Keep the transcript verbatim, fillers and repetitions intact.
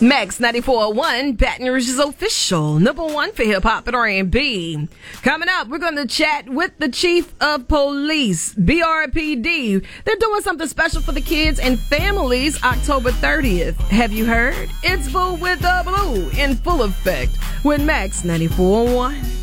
Max ninety-four point one, Baton Rouge's official number one for hip hop and R and B. Coming up, we're going to chat with the chief of police, B R P D. They're doing something special for the kids and families October thirtieth. Have you heard? It's Boo with the Blue in full effect with Max ninety-four point one.